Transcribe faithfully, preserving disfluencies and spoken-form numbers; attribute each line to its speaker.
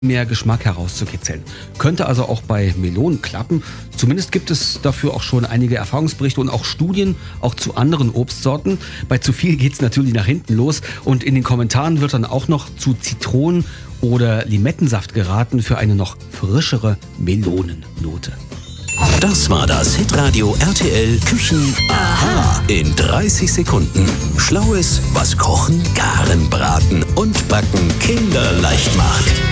Speaker 1: mehr Geschmack herauszukitzeln. Könnte also auch bei Melonen klappen. Zumindest gibt es dafür auch schon einige Erfahrungsberichte und auch Studien, auch zu anderen Obstsorten. Bei zu viel geht's natürlich nach hinten los und in den Kommentaren wird dann auch noch zu Zitronen- oder Limettensaft geraten für eine noch frischere Melonennote.
Speaker 2: Das war das Hitradio R T L Küchen Aha in dreißig Sekunden. Schlaues, was Kochen, Garen, Braten und Backen kinderleicht macht.